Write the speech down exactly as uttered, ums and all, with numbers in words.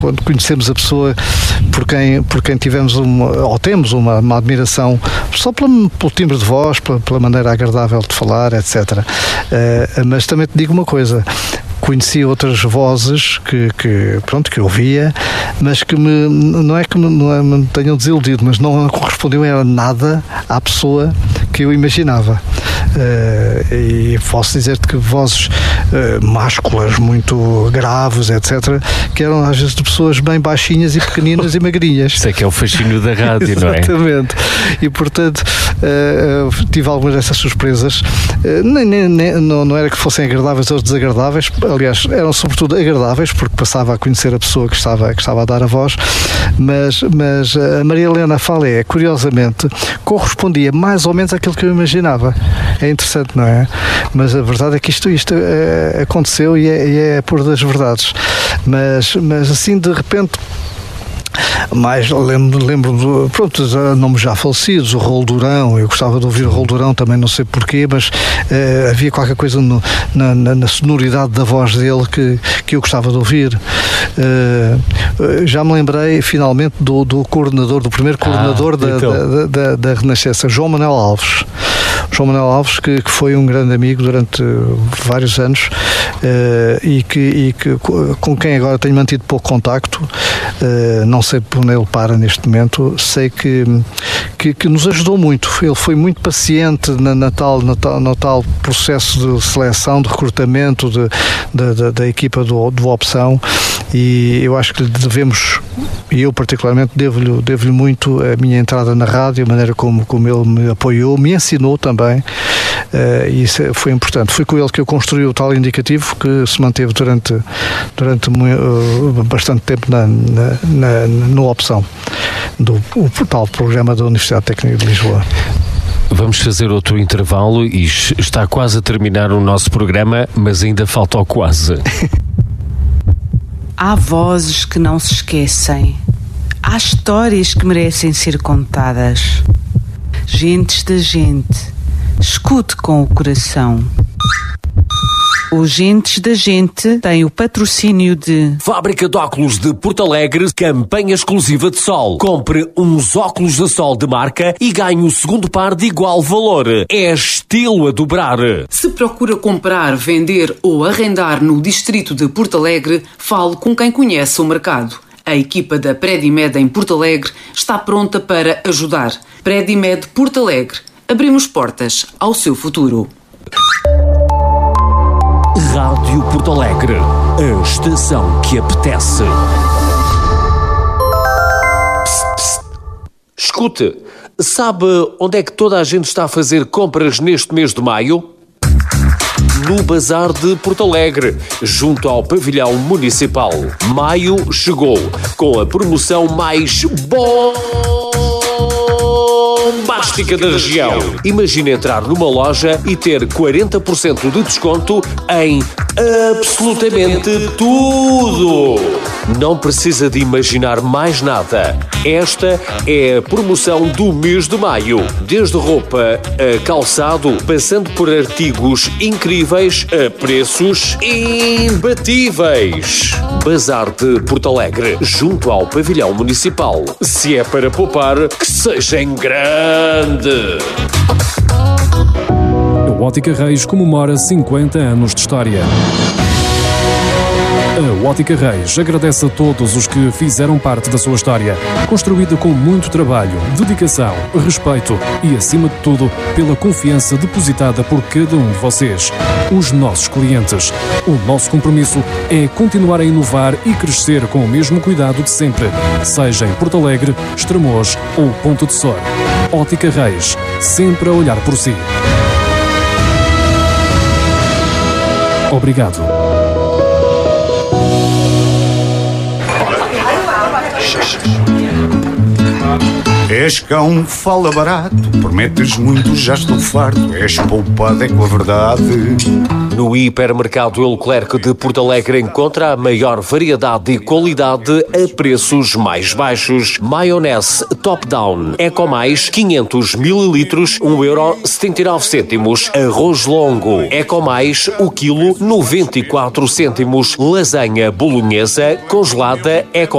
Quando conhecemos a pessoa por quem, por quem tivemos uma, ou temos uma, uma admiração, só pelo, pelo timbre de voz, pela, pela maneira agradável de falar, etcétera. Uh, mas também te digo uma coisa, conheci outras vozes que, que, pronto, que eu ouvia, mas que me, não é que me, não é, me tenham desiludido, mas não correspondiam a nada à pessoa que eu imaginava. Uh, e posso dizer-te que vozes uh, másculas, muito graves, etcétera, que eram às vezes de pessoas bem baixinhas e pequeninas e magrinhas. Isso é que é o fascínio da rádio, não é? Exatamente. E portanto uh, tive algumas dessas surpresas. Uh, nem, nem, nem, não, não era que fossem agradáveis ou desagradáveis, aliás, eram sobretudo agradáveis, porque passava a conhecer a pessoa que estava, que estava a dar a voz, mas, mas a Maria Helena Falé, curiosamente, correspondia mais ou menos àquilo que eu imaginava. É interessante, não é? Mas a verdade é que isto, isto é, aconteceu e é, e é por das verdades. Mas, mas assim, de repente, mais lembro, lembro pronto, nomes já falecidos, o Raul Durão, eu gostava de ouvir o Raul Durão também, não sei porquê, mas uh, havia qualquer coisa no, na, na, na sonoridade da voz dele que, que eu gostava de ouvir. Uh, já me lembrei finalmente do, do coordenador, do primeiro coordenador ah, da, então. da, da, da Renascença, João Manuel Alves. João Manuel Alves, que, que foi um grande amigo durante vários anos uh, e, que, e que, com quem agora tenho mantido pouco contacto, uh, não sei por onde ele para neste momento, sei que, que, que nos ajudou muito. Ele foi muito paciente na, na tal, na tal, no tal processo de seleção, de recrutamento de, de, de, da equipa do, do Opção, e eu acho que lhe devemos, e eu particularmente devo-lhe, devo-lhe muito a minha entrada na rádio, a maneira como, como ele me apoiou, me ensinou também, uh, e isso foi importante. Foi com ele que eu construí o tal indicativo que se manteve durante, durante uh, bastante tempo na, na, na, no Opção, do o tal programa da Universidade Técnica de Lisboa. Vamos fazer outro intervalo e está quase a terminar o nosso programa, mas ainda falta o quase. Há vozes que não se esquecem. Há histórias que merecem ser contadas. Gentes da gente, escute com o coração. O Gentes da Gente tem o patrocínio de Fábrica de Óculos de Porto Alegre, campanha exclusiva de sol. Compre uns óculos de sol de marca e ganhe o segundo par de igual valor. É estilo a dobrar. Se procura comprar, vender ou arrendar no distrito de Porto Alegre, fale com quem conhece o mercado. A equipa da Predimed em Porto Alegre está pronta para ajudar. Predimed Porto Alegre. Abrimos portas ao seu futuro. Rádio Porto Alegre, a estação que apetece. Psst, psst. Escute, sabe onde é que toda a gente está a fazer compras neste mês de maio? No Bazar de Porto Alegre, junto ao pavilhão municipal. Maio chegou com a promoção mais bombástica da região. Imagine entrar numa loja e ter quarenta por cento de desconto em absolutamente tudo. Não precisa de imaginar mais nada. Esta é a promoção do mês de maio. Desde roupa a calçado, passando por artigos incríveis a preços imbatíveis. Bazar de Porto Alegre, junto ao pavilhão municipal. Se é para poupar, que seja em grande. A Ótica Reis comemora cinquenta anos de história. A Ótica Reis agradece a todos os que fizeram parte da sua história, construída com muito trabalho, dedicação, respeito e, acima de tudo, pela confiança depositada por cada um de vocês, os nossos clientes. O nosso compromisso é continuar a inovar e crescer com o mesmo cuidado de sempre, seja em Porto Alegre, Estremoz ou Ponta de Sor. Ótica Reis, sempre a olhar por si. Obrigado. És cão, fala barato, prometes muito, já estou farto. És poupado, é com a verdade. No hipermercado El Clerc de Porto Alegre encontra a maior variedade e qualidade a preços mais baixos. Maionese Top Down Eco Mais quinhentos mililitros, um euro setenta e nove cêntimos. Arroz longo Eco Mais, o quilo noventa e quatro cêntimos. Lasanha bolonhesa congelada Eco